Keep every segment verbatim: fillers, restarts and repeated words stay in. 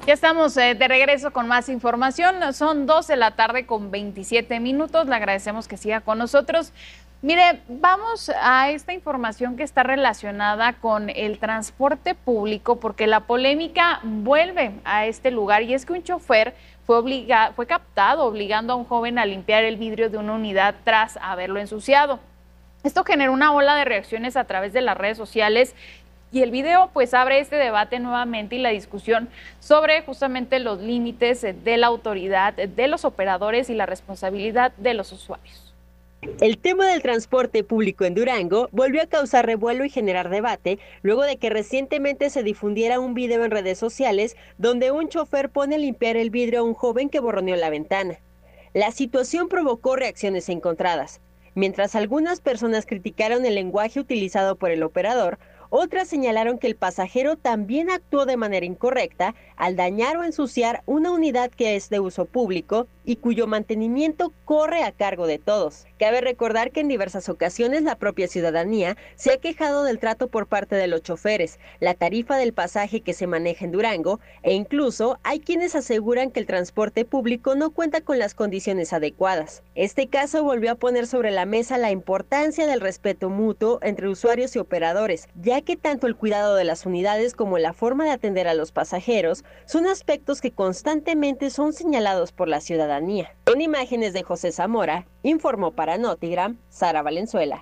Ya estamos eh, de regreso con más información. Son dos de la tarde con veintisiete minutos. Le agradecemos que siga con nosotros. Mire, vamos a esta información que está relacionada con el transporte público, porque la polémica vuelve a este lugar, y es que un chofer fue, obliga, fue captado obligando a un joven a limpiar el vidrio de una unidad tras haberlo ensuciado. Esto generó una ola de reacciones a través de las redes sociales. Y el video pues abre este debate nuevamente y la discusión sobre justamente los límites de la autoridad, de los operadores y la responsabilidad de los usuarios. El tema del transporte público en Durango volvió a causar revuelo y generar debate luego de que recientemente se difundiera un video en redes sociales donde un chofer pone a limpiar el vidrio a un joven que borroneó la ventana. La situación provocó reacciones encontradas. Mientras algunas personas criticaron el lenguaje utilizado por el operador, otras señalaron que el pasajero también actuó de manera incorrecta al dañar o ensuciar una unidad que es de uso público y cuyo mantenimiento corre a cargo de todos. Cabe recordar que en diversas ocasiones la propia ciudadanía se ha quejado del trato por parte de los choferes, la tarifa del pasaje que se maneja en Durango, e incluso hay quienes aseguran que el transporte público no cuenta con las condiciones adecuadas. Este caso volvió a poner sobre la mesa la importancia del respeto mutuo entre usuarios y operadores, ya que tanto el cuidado de las unidades como la forma de atender a los pasajeros son aspectos que constantemente son señalados por la ciudadanía. Con imágenes de José Zamora, informó para Notigram, Sara Valenzuela.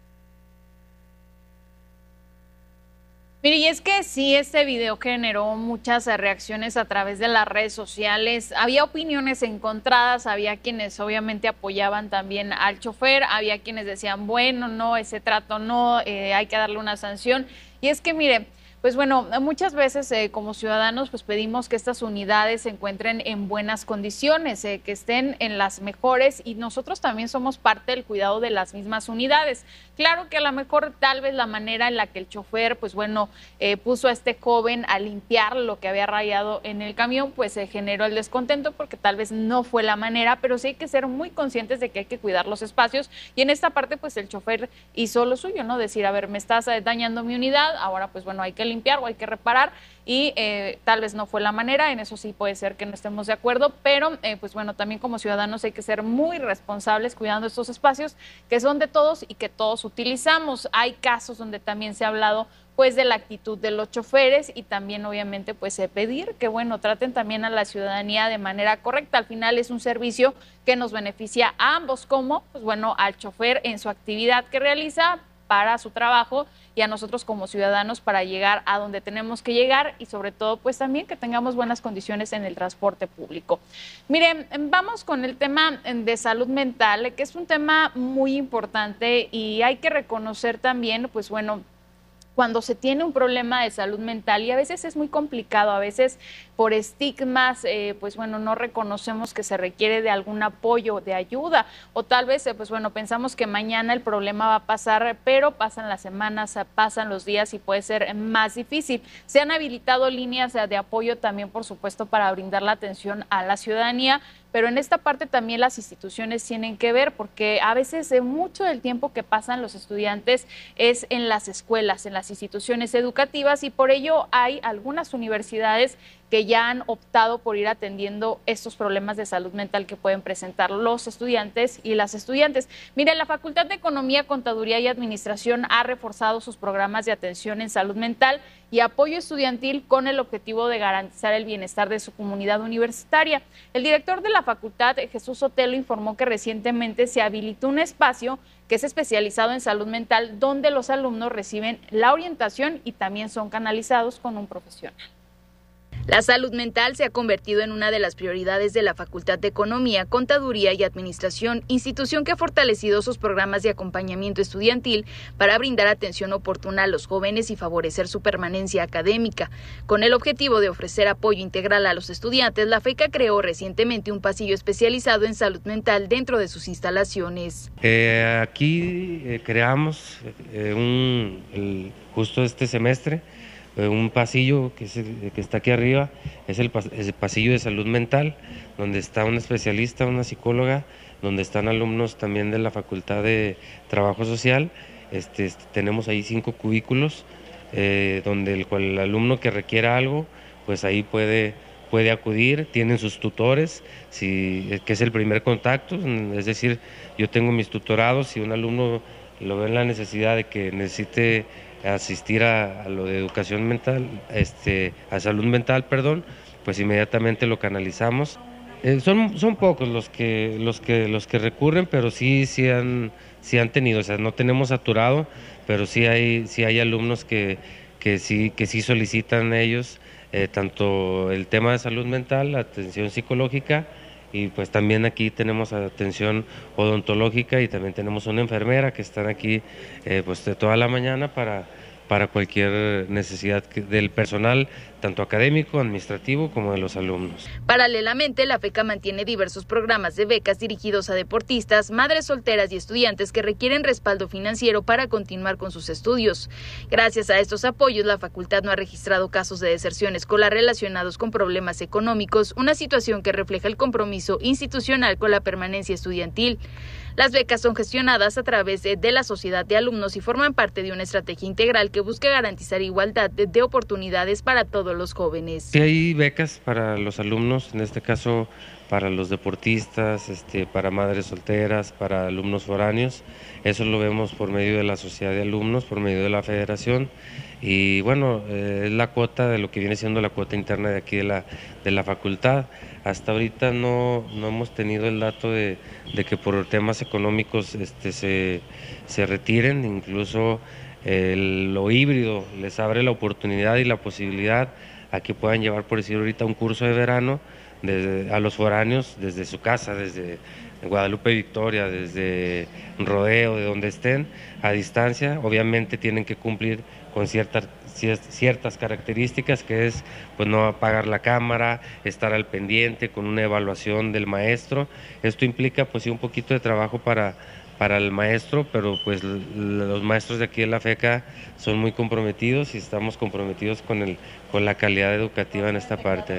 Mire, y es que sí, este video generó muchas reacciones a través de las redes sociales. Había opiniones encontradas, había quienes obviamente apoyaban también al chofer, había quienes decían, bueno, no, ese trato no, eh, hay que darle una sanción. Y es que, mire, pues bueno, muchas veces eh, como ciudadanos pues pedimos que estas unidades se encuentren en buenas condiciones, eh, que estén en las mejores, y nosotros también somos parte del cuidado de las mismas unidades. Claro que a lo mejor tal vez la manera en la que el chofer pues bueno eh, puso a este joven a limpiar lo que había rayado en el camión pues se eh, generó el descontento, porque tal vez no fue la manera, pero sí hay que ser muy conscientes de que hay que cuidar los espacios, y en esta parte pues el chofer hizo lo suyo, ¿no? Decir, a ver, me estás dañando mi unidad, ahora pues bueno hay que limpiar limpiar o hay que reparar, y eh, tal vez no fue la manera. En eso sí puede ser que no estemos de acuerdo, pero eh, pues bueno, también como ciudadanos hay que ser muy responsables cuidando estos espacios que son de todos y que todos utilizamos. Hay casos donde también se ha hablado pues de la actitud de los choferes, y también obviamente pues eh, pedir que bueno traten también a la ciudadanía de manera correcta. Al final es un servicio que nos beneficia a ambos, como pues bueno al chofer en su actividad que realiza para su trabajo, y a nosotros como ciudadanos para llegar a donde tenemos que llegar, y sobre todo pues también que tengamos buenas condiciones en el transporte público. Miren, vamos con el tema de salud mental, que es un tema muy importante, y hay que reconocer también pues bueno cuando se tiene un problema de salud mental, y a veces es muy complicado, a veces por estigmas, eh, pues bueno, no reconocemos que se requiere de algún apoyo, de ayuda, o tal vez, eh, pues bueno, pensamos que mañana el problema va a pasar, pero pasan las semanas, pasan los días y puede ser más difícil. Se han habilitado líneas de apoyo también, por supuesto, para brindar la atención a la ciudadanía, pero en esta parte también las instituciones tienen que ver, porque a veces eh, mucho del tiempo que pasan los estudiantes es en las escuelas, en las instituciones educativas, y por ello hay algunas universidades que ya han optado por ir atendiendo estos problemas de salud mental que pueden presentar los estudiantes y las estudiantes. Mire, la Facultad de Economía, Contaduría y Administración ha reforzado sus programas de atención en salud mental y apoyo estudiantil con el objetivo de garantizar el bienestar de su comunidad universitaria. El director de la facultad, Jesús Sotelo, informó que recientemente se habilitó un espacio que es especializado en salud mental, donde los alumnos reciben la orientación y también son canalizados con un profesional. La salud mental se ha convertido en una de las prioridades de la Facultad de Economía, Contaduría y Administración, institución que ha fortalecido sus programas de acompañamiento estudiantil para brindar atención oportuna a los jóvenes y favorecer su permanencia académica. Con el objetivo de ofrecer apoyo integral a los estudiantes, la FECA creó recientemente un pasillo especializado en salud mental dentro de sus instalaciones. Eh, aquí eh, creamos eh, un, el, justo este semestre un pasillo que, es el, que está aquí arriba, es el, es el pasillo de salud mental, donde está una especialista, una psicóloga, donde están alumnos también de la Facultad de Trabajo Social. Este, este, tenemos ahí cinco cubículos, eh, donde el, el alumno que requiera algo, pues ahí puede, puede acudir, tienen sus tutores, si, que es el primer contacto, es decir, yo tengo mis tutorados, si un alumno lo ve en la necesidad de que necesite asistir a, a lo de educación mental, este, a salud mental, perdón, pues inmediatamente lo canalizamos. Eh, son, son pocos los que, los que, los que recurren, pero sí, sí han, sí han tenido, o sea, no tenemos saturado, pero sí hay, sí hay alumnos que, que, sí, que sí solicitan ellos, eh, tanto el tema de salud mental, la atención psicológica, y pues también aquí tenemos atención odontológica y también tenemos una enfermera que están aquí eh, pues de toda la mañana para, para cualquier necesidad del personal, tanto académico, administrativo, como de los alumnos. Paralelamente, la FECA mantiene diversos programas de becas dirigidos a deportistas, madres solteras y estudiantes que requieren respaldo financiero para continuar con sus estudios. Gracias a estos apoyos, la facultad no ha registrado casos de deserción escolar relacionados con problemas económicos, una situación que refleja el compromiso institucional con la permanencia estudiantil. Las becas son gestionadas a través de, de la sociedad de alumnos y forman parte de una estrategia integral que busca garantizar igualdad de, de oportunidades para todos los jóvenes. Sí, hay becas para los alumnos, en este caso para los deportistas, este, para madres solteras, para alumnos foráneos. Eso lo vemos por medio de la sociedad de alumnos, por medio de la federación. Y bueno, eh, es la cuota de lo que viene siendo la cuota interna de aquí de la, de la facultad. Hasta ahorita no, no hemos tenido el dato de, de que por temas económicos este, se, se retiren, incluso el, lo híbrido les abre la oportunidad y la posibilidad a que puedan llevar, por decir ahorita, un curso de verano desde, a los foráneos desde su casa, desde Guadalupe Victoria, desde Rodeo, de donde estén, a distancia. Obviamente tienen que cumplir con ciertas, ciertas características, que es pues no apagar la cámara, estar al pendiente con una evaluación del maestro. Esto implica pues sí un poquito de trabajo para, para el maestro, pero pues los maestros de aquí de la FECA son muy comprometidos y estamos comprometidos con, el, con la calidad educativa en esta parte.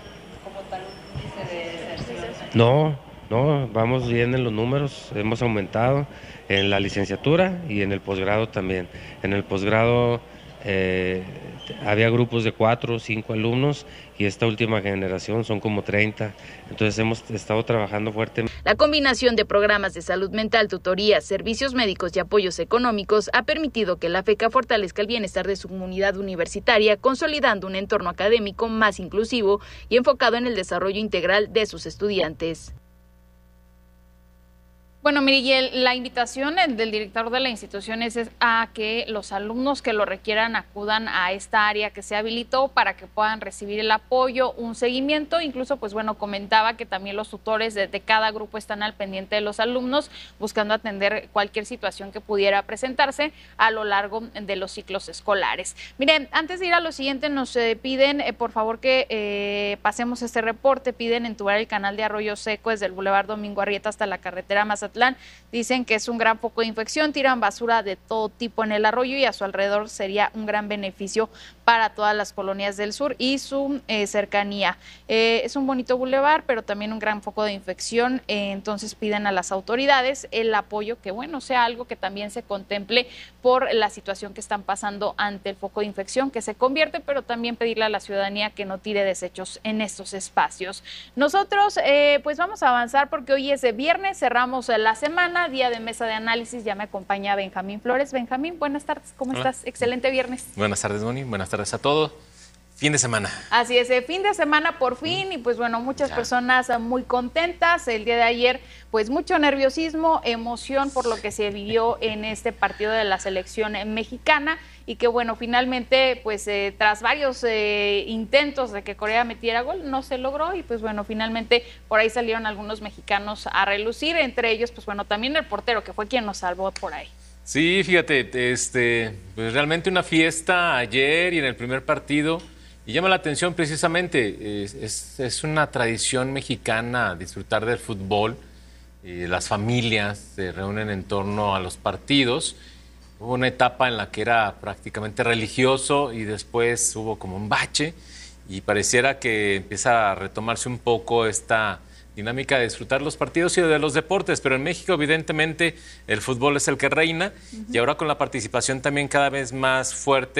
No, no, vamos bien en los números, hemos aumentado en la licenciatura y en el posgrado también. En el posgrado eh, había grupos de cuatro o cinco alumnos y esta última generación son como treinta, entonces hemos estado trabajando fuertemente. La combinación de programas de salud mental, tutorías, servicios médicos y apoyos económicos ha permitido que la FECA fortalezca el bienestar de su comunidad universitaria, consolidando un entorno académico más inclusivo y enfocado en el desarrollo integral de sus estudiantes. Bueno, Miguel, la invitación del director de la institución es a que los alumnos que lo requieran acudan a esta área que se habilitó para que puedan recibir el apoyo, un seguimiento. Incluso, pues bueno, comentaba que también los tutores de, de cada grupo están al pendiente de los alumnos, buscando atender cualquier situación que pudiera presentarse a lo largo de los ciclos escolares. Miren, antes de ir a lo siguiente, nos eh, piden, eh, por favor, que eh, pasemos este reporte. Piden entubar el canal de Arroyo Seco desde el Boulevard Domingo Arrieta hasta la carretera Mazatlán. Dicen que es un gran foco de infección, tiran basura de todo tipo en el arroyo y a su alrededor sería un gran beneficio para todas las colonias del sur y su eh, cercanía. Eh, es un bonito bulevar, pero también un gran foco de infección, eh, entonces piden a las autoridades el apoyo, que bueno, sea algo que también se contemple por la situación que están pasando ante el foco de infección, que se convierte, pero también pedirle a la ciudadanía que no tire desechos en estos espacios. Nosotros eh, pues vamos a avanzar porque hoy es de viernes, cerramos la semana, día de mesa de análisis, ya me acompaña Benjamín Flores. Benjamín, buenas tardes, ¿cómo Hola. estás? Excelente viernes. Buenas tardes, Moni, buenas tardes a todos. Fin de semana. Así es, eh, fin de semana por fin y pues bueno, muchas ya. personas muy contentas. El día de ayer pues mucho nerviosismo, emoción por lo que se vivió en este partido de la selección mexicana y que bueno, finalmente pues eh, tras varios eh, intentos de que Corea metiera gol, no se logró y pues bueno, finalmente por ahí salieron algunos mexicanos a relucir, entre ellos pues bueno, también el portero que fue quien nos salvó por ahí. Sí, fíjate, este, pues realmente una fiesta ayer y en el primer partido. Y llama la atención precisamente, es, es, es una tradición mexicana disfrutar del fútbol, eh, las familias se reúnen en torno a los partidos. Hubo una etapa en la que era prácticamente religioso y después hubo como un bache y pareciera que empieza a retomarse un poco esta dinámica de disfrutar los partidos y de los deportes, pero en México evidentemente el fútbol es el que reina. Uh-huh. Y ahora con la participación también cada vez más fuerte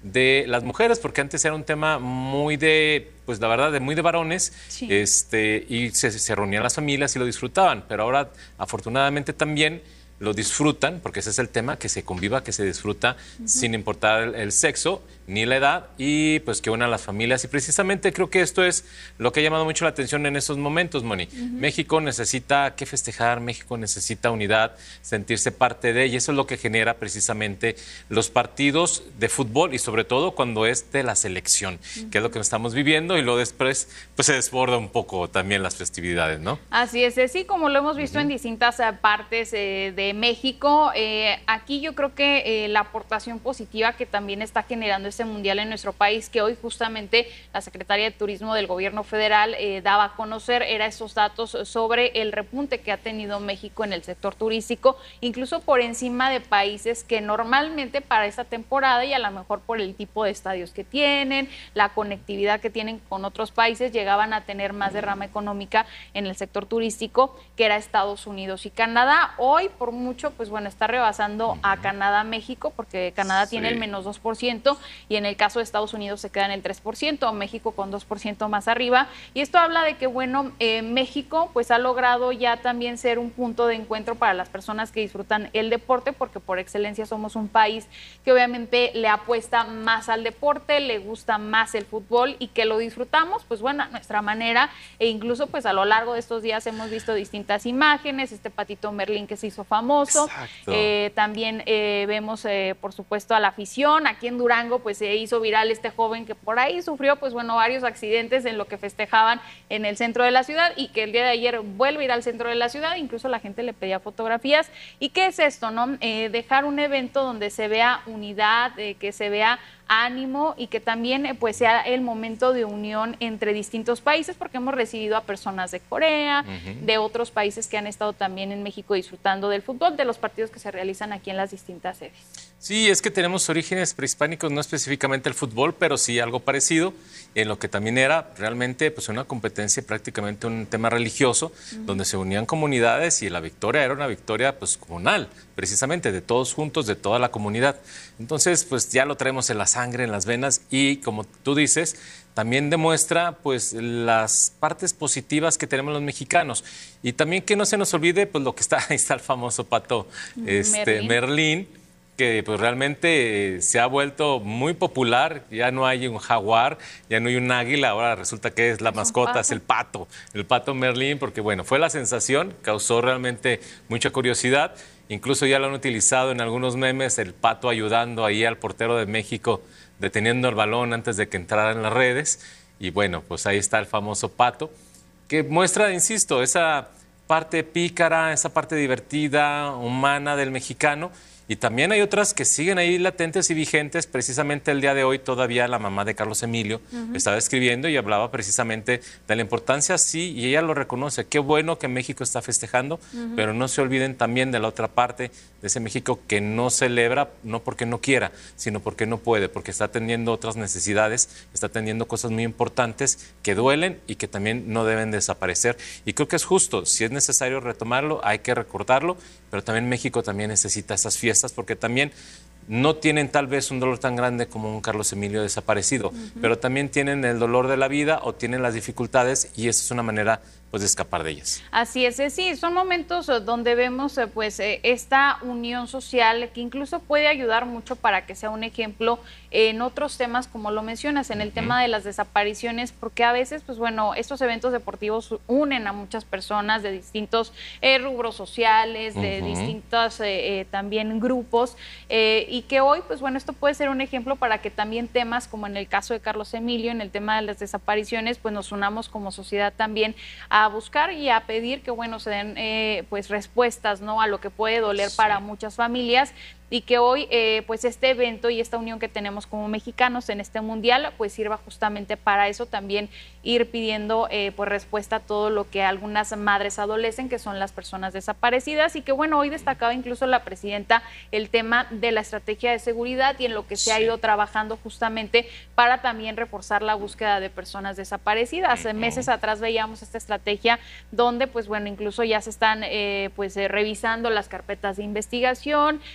de las mujeres, porque antes era un tema muy de, pues la verdad, de muy de varones, sí. este, y se, se reunían las familias y lo disfrutaban, pero ahora afortunadamente también lo disfrutan, porque ese es el tema, que se conviva, que se disfruta uh-huh. sin importar el, el sexo ni la edad, y pues que una a las familias. Y precisamente creo que esto es lo que ha llamado mucho la atención en estos momentos, Moni. Uh-huh. México necesita que festejar, México necesita unidad, sentirse parte de, y eso es lo que genera precisamente los partidos de fútbol, y sobre todo cuando es de la selección, uh-huh. que es lo que estamos viviendo, y luego después pues se desborda un poco también las festividades, ¿no? Así es, sí, como lo hemos visto uh-huh. en distintas partes eh, de México, eh, aquí yo creo que eh, la aportación positiva que también está generando este mundial en nuestro país, que hoy justamente la Secretaría de Turismo del Gobierno Federal eh, daba a conocer, era esos datos sobre el repunte que ha tenido México en el sector turístico, incluso por encima de países que normalmente para esta temporada, y a lo mejor por el tipo de estadios que tienen, la conectividad que tienen con otros países, llegaban a tener más derrama económica en el sector turístico, que era Estados Unidos y Canadá. Hoy, por mucho, pues bueno, está rebasando a Canadá, México, porque Canadá sí. tiene el menos dos por ciento, y en el caso de Estados Unidos se queda en el tres por ciento, México con dos por ciento más arriba, y esto habla de que, bueno, eh, México pues ha logrado ya también ser un punto de encuentro para las personas que disfrutan el deporte, porque por excelencia somos un país que obviamente le apuesta más al deporte, le gusta más el fútbol, y que lo disfrutamos, pues bueno, a nuestra manera, e incluso pues a lo largo de estos días hemos visto distintas imágenes, este patito Merlín que se hizo famoso, eh, también eh, vemos eh, por supuesto a la afición, aquí en Durango pues se hizo viral este joven que por ahí sufrió pues bueno varios accidentes en lo que festejaban en el centro de la ciudad, y que el día de ayer vuelve a ir al centro de la ciudad, incluso la gente le pedía fotografías. ¿Y qué es esto, no? Eh, dejar un evento donde se vea unidad, eh, que se vea ánimo, y que también eh, pues sea el momento de unión entre distintos países, porque hemos recibido a personas de Corea, uh-huh. de otros países que han estado también en México disfrutando del fútbol, de los partidos que se realizan aquí en las distintas sedes. Sí, es que tenemos orígenes prehispánicos, no específicamente el fútbol, pero sí algo parecido, en lo que también era realmente pues una competencia, prácticamente un tema religioso, uh-huh. donde se unían comunidades, y la victoria era una victoria pues comunal, precisamente de todos juntos, de toda la comunidad. Entonces pues ya lo traemos en la sangre, en las venas, y como tú dices, también demuestra pues las partes positivas que tenemos los mexicanos, y también que no se nos olvide pues lo que está, ahí está el famoso pato este, Merlín. Merlín, que pues realmente se ha vuelto muy popular. Ya no hay un jaguar, ya no hay un águila, ahora resulta que es la es mascota, es el pato, el pato Merlín, porque bueno, fue la sensación, causó realmente mucha curiosidad, incluso ya lo han utilizado en algunos memes, el pato ayudando ahí al portero de México, deteniendo el balón antes de que entrara en las redes, y bueno, pues ahí está el famoso pato, que muestra, insisto, esa parte pícara, esa parte divertida, humana del mexicano. Y también hay otras que siguen ahí latentes y vigentes. Precisamente el día de hoy todavía la mamá de Carlos Emilio uh-huh. estaba escribiendo y hablaba precisamente de la importancia, sí, y ella lo reconoce. Qué bueno que México está festejando, uh-huh. pero no se olviden también de la otra parte de ese México que no celebra, no porque no quiera, sino porque no puede, porque está atendiendo otras necesidades, está atendiendo cosas muy importantes que duelen y que también no deben desaparecer. Y creo que es justo, si es necesario retomarlo, hay que recordarlo, pero también México también necesita esas fiestas, porque también no tienen tal vez un dolor tan grande como un Carlos Emilio desaparecido, uh-huh. pero también tienen el dolor de la vida o tienen las dificultades, y esa es una manera pues de escapar de ellas. Así es, sí, son momentos donde vemos pues esta unión social que incluso puede ayudar mucho para que sea un ejemplo en otros temas, como lo mencionas, en el uh-huh. tema de las desapariciones, porque a veces pues bueno, estos eventos deportivos unen a muchas personas de distintos eh, rubros sociales, de uh-huh. distintos eh, eh, también grupos, eh, y que hoy pues bueno, esto puede ser un ejemplo para que también temas como en el caso de Carlos Emilio, en el tema de las desapariciones, pues nos unamos como sociedad también a a buscar y a pedir que bueno se den eh, pues respuestas, ¿no?, a lo que puede doler sí. para muchas familias, y que hoy eh, pues este evento y esta unión que tenemos como mexicanos en este mundial pues sirva justamente para eso, también ir pidiendo eh, pues respuesta a todo lo que algunas madres adolecen, que son las personas desaparecidas, y que bueno, hoy destacaba incluso la presidenta el tema de la estrategia de seguridad y en lo que se sí. ha ido trabajando justamente para también reforzar la búsqueda de personas desaparecidas. Hace meses atrás veíamos esta estrategia donde pues bueno, incluso ya se están eh, pues eh, revisando las carpetas de investigación, eh,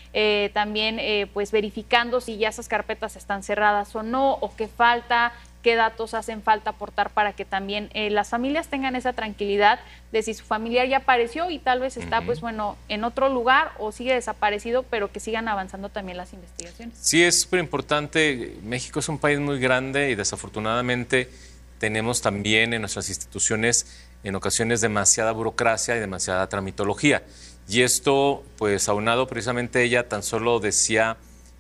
eh, también eh, pues verificando si ya esas carpetas están cerradas o no, o qué falta, qué datos hacen falta aportar para que también eh, las familias tengan esa tranquilidad de si su familiar ya apareció y tal vez está, uh-huh. pues bueno, en otro lugar o sigue desaparecido, pero que sigan avanzando también las investigaciones. Sí, es súper importante. México es un país muy grande y desafortunadamente tenemos también en nuestras instituciones en ocasiones demasiada burocracia y demasiada tramitología. Y esto, pues aunado precisamente ella tan solo decía,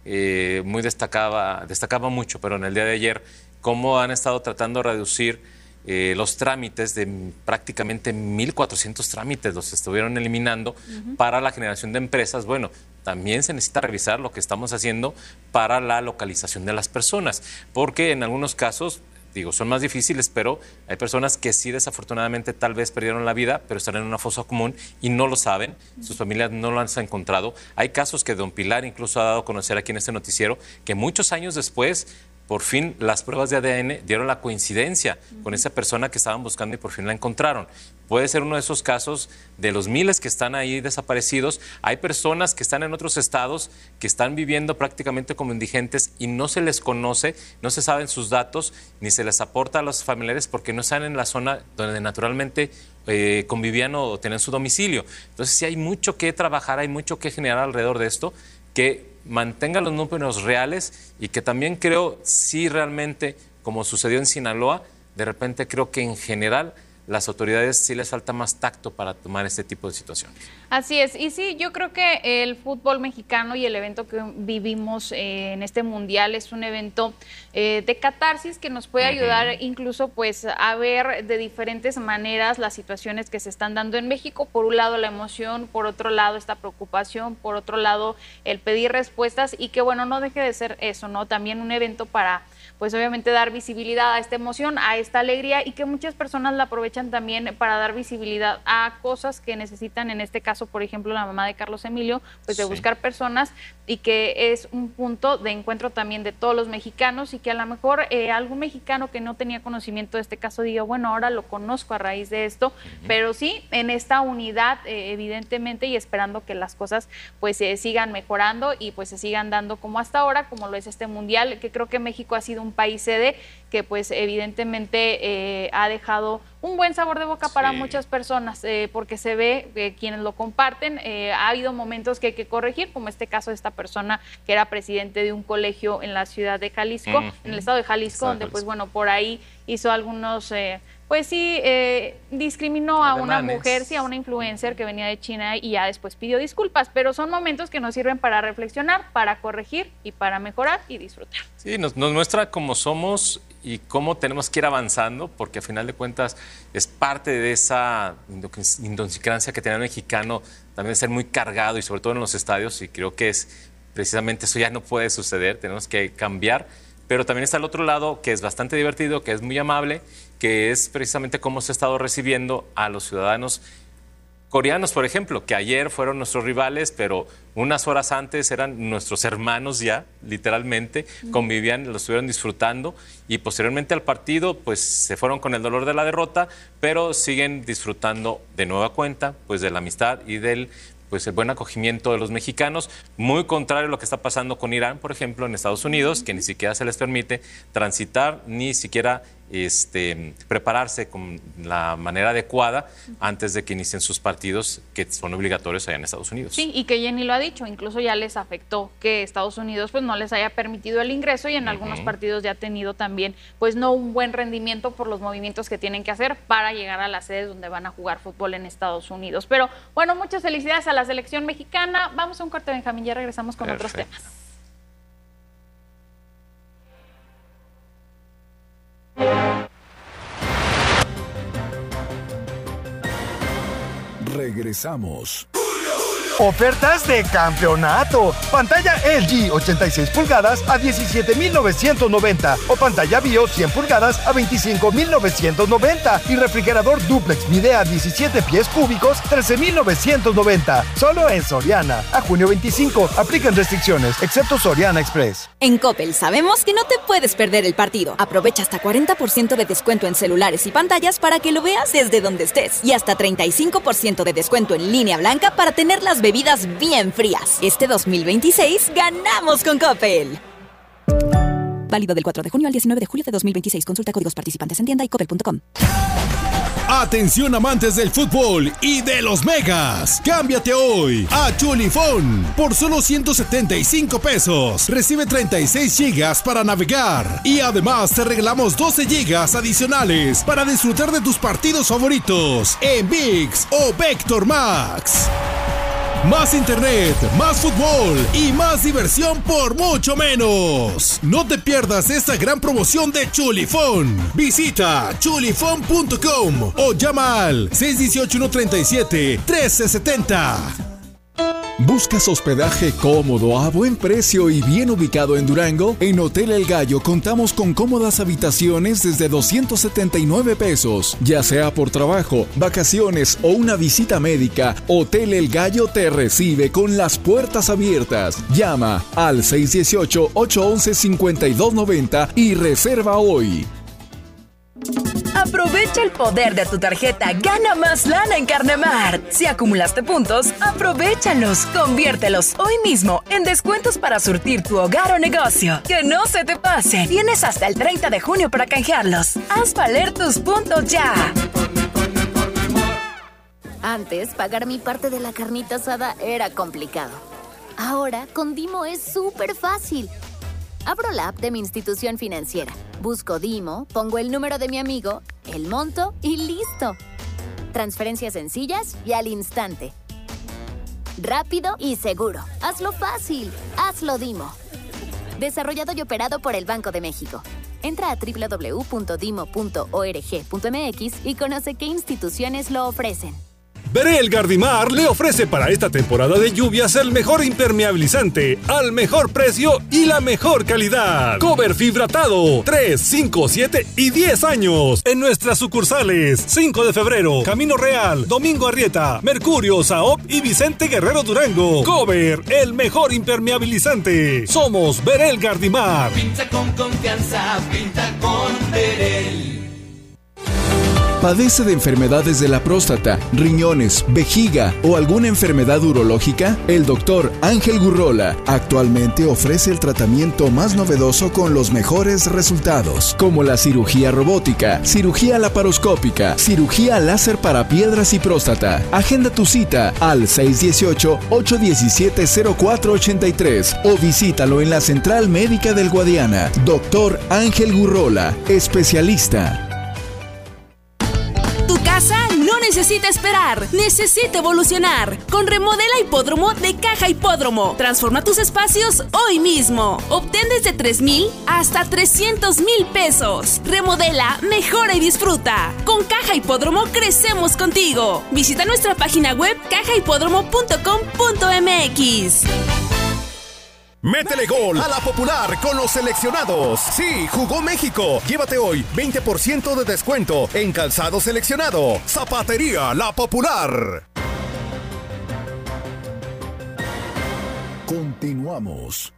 eh, muy destacaba, destacaba mucho, pero en el día de ayer, cómo han estado tratando de reducir eh, los trámites de prácticamente mil cuatrocientos trámites, los estuvieron eliminando uh-huh. para la generación de empresas. Bueno, también se necesita revisar lo que estamos haciendo para la localización de las personas, porque en algunos casos, digo, son más difíciles, pero hay personas que sí desafortunadamente tal vez perdieron la vida, pero están en una fosa común y no lo saben, sus familias no lo han encontrado. Hay casos que don Pilar incluso ha dado a conocer aquí en este noticiero, que muchos años después, por fin las pruebas de A D N dieron la coincidencia uh-huh. con esa persona que estaban buscando y por fin la encontraron. Puede ser uno de esos casos de los miles que están ahí desaparecidos. Hay personas que están en otros estados, que están viviendo prácticamente como indigentes y no se les conoce, no se saben sus datos, ni se les aporta a los familiares porque no están en la zona donde naturalmente eh, convivían o tenían su domicilio. Entonces sí hay mucho que trabajar, hay mucho que generar alrededor de esto, que mantenga los números reales y que también creo, sí realmente, como sucedió en Sinaloa, de repente creo que en general las autoridades sí les falta más tacto para tomar este tipo de situaciones. Así es, y sí, yo creo que el fútbol mexicano y el evento que vivimos eh, en este mundial es un evento eh, de catarsis que nos puede ayudar uh-huh. incluso pues a ver de diferentes maneras las situaciones que se están dando en México. Por un lado la emoción, por otro lado esta preocupación, por otro lado el pedir respuestas y que bueno, no deje de ser eso, ¿no? También un evento para pues obviamente dar visibilidad a esta emoción, a esta alegría y que muchas personas la aprovechan también para dar visibilidad a cosas que necesitan, en este caso, por ejemplo, la mamá de Carlos Emilio, pues de sí. buscar personas y que es un punto de encuentro también de todos los mexicanos y que a lo mejor eh, algún mexicano que no tenía conocimiento de este caso diga, bueno, ahora lo conozco a raíz de esto, uh-huh. pero sí, en esta unidad, eh, evidentemente, y esperando que las cosas pues se eh, sigan mejorando y pues se sigan dando como hasta ahora, como lo es este mundial, que creo que México ha sido un país sede que pues evidentemente eh, ha dejado un buen sabor de boca para sí. muchas personas, eh, porque se ve eh, quienes lo comparten, eh, ha habido momentos que hay que corregir, como este caso de esta persona que era presidente de un colegio en la ciudad de Jalisco, mm-hmm. en el estado de Jalisco, donde pues bueno, por ahí hizo algunos... Eh, Pues sí, eh, discriminó a una mujer, sí, a una influencer que venía de China y ya después pidió disculpas, pero son momentos que nos sirven para reflexionar, para corregir y para mejorar y disfrutar. Sí, nos, nos muestra cómo somos y cómo tenemos que ir avanzando, porque a final de cuentas es parte de esa idiosincrasia que tiene el mexicano, también de ser muy cargado y sobre todo en los estadios, y creo que es precisamente eso ya no puede suceder, tenemos que cambiar. Pero también está el otro lado, que es bastante divertido, que es muy amable, que es precisamente cómo se ha estado recibiendo a los ciudadanos coreanos, por ejemplo, que ayer fueron nuestros rivales, pero unas horas antes eran nuestros hermanos ya, literalmente, convivían, lo estuvieron disfrutando, y posteriormente al partido, pues se fueron con el dolor de la derrota, pero siguen disfrutando de nueva cuenta, pues de la amistad y del... pues el buen acogimiento de los mexicanos, muy contrario a lo que está pasando con Irán, por ejemplo, en Estados Unidos, que ni siquiera se les permite transitar, ni siquiera este, prepararse con la manera adecuada antes de que inicien sus partidos, que son obligatorios allá en Estados Unidos. Sí, y que Jenny lo ha dicho, incluso ya les afectó que Estados Unidos pues no les haya permitido el ingreso y en uh-huh. algunos partidos ya ha tenido también pues no un buen rendimiento por los movimientos que tienen que hacer para llegar a las sedes donde van a jugar fútbol en Estados Unidos. Pero bueno, muchas felicidades a la selección mexicana. Vamos a un corte, Benjamín, ya regresamos con Perfecto. Otros temas. Regresamos. Ofertas de campeonato. Pantalla L G ochenta y seis pulgadas a diecisiete mil novecientos noventa o pantalla BIOS cien pulgadas a veinticinco mil novecientos noventa y refrigerador duplex Midea diecisiete pies cúbicos trece mil novecientos noventa. Solo en Soriana. A junio veinticinco. Aplican restricciones, excepto Soriana Express. En Coppel sabemos que no te puedes perder el partido. Aprovecha hasta cuarenta por ciento de descuento en celulares y pantallas para que lo veas desde donde estés. Y hasta treinta y cinco por ciento de descuento en línea blanca para tener las bebidas bien frías. Este dos mil veintiséis ganamos con Coppel. Válido del cuatro de junio al diecinueve de julio de dos mil veintiséis. Consulta códigos participantes en tienda y coppel punto com. Atención amantes del fútbol y de los megas. Cámbiate hoy a Chulifón. Por solo ciento setenta y cinco pesos. Recibe treinta y seis gigas para navegar. Y además te regalamos doce gigas adicionales para disfrutar de tus partidos favoritos en ViX o Vector Max. Más internet, más fútbol y más diversión por mucho menos. No te pierdas esta gran promoción de Chulifón. Visita chulifón punto com o llama al seis uno ocho, uno tres siete, uno tres siete cero. ¿Buscas hospedaje cómodo, a buen precio y bien ubicado en Durango? En Hotel El Gallo contamos con cómodas habitaciones desde doscientos setenta y nueve pesos. Ya sea por trabajo, vacaciones o una visita médica, Hotel El Gallo te recibe con las puertas abiertas. Llama al seis uno ocho, ocho uno uno, cinco dos nueve cero y reserva hoy. Aprovecha el poder de tu tarjeta Gana Más Lana en Carnemart. Si acumulaste puntos, aprovéchalos, conviértelos hoy mismo en descuentos para surtir tu hogar o negocio. ¡Que no se te pase! Tienes hasta el treinta de junio para canjearlos. Haz valer tus puntos ya. Antes, pagar mi parte de la carnita asada era complicado. Ahora, con Dimo es súper fácil. Abro la app de mi institución financiera, busco Dimo, pongo el número de mi amigo, el monto y listo. Transferencias sencillas y al instante. Rápido y seguro. Hazlo fácil. Hazlo Dimo. Desarrollado y operado por el Banco de México. Entra a doble u doble u doble u punto dimo punto org punto m x y conoce qué instituciones lo ofrecen. Berel Gardimar le ofrece para esta temporada de lluvias el mejor impermeabilizante, al mejor precio y la mejor calidad. Cover fibratado, tres, cinco, siete y diez años. En nuestras sucursales, cinco de febrero, Camino Real, Domingo Arrieta, Mercurio, Saop y Vicente Guerrero Durango. Cover, el mejor impermeabilizante. Somos Berel Gardimar. Pinta con confianza, pinta con Berel. ¿Padece de enfermedades de la próstata, riñones, vejiga o alguna enfermedad urológica? El doctor Ángel Gurrola actualmente ofrece el tratamiento más novedoso con los mejores resultados, como la cirugía robótica, cirugía laparoscópica, cirugía láser para piedras y próstata. Agenda tu cita al seis uno ocho, ocho uno siete, cero cuatro ocho tres o visítalo en la Central Médica del Guadiana. Doctor Ángel Gurrola, especialista. Tu casa no necesita esperar, necesita evolucionar. Con Remodela Hipódromo de Caja Hipódromo. Transforma tus espacios hoy mismo. Obtén desde tres mil hasta trescientos mil pesos. Remodela, mejora y disfruta. Con Caja Hipódromo crecemos contigo. Visita nuestra página web caja hipódromo punto com punto m x. Métele gol a la Popular con los seleccionados. Sí, jugó México. Llévate hoy veinte por ciento de descuento en calzado seleccionado. Zapatería La Popular. Continuamos.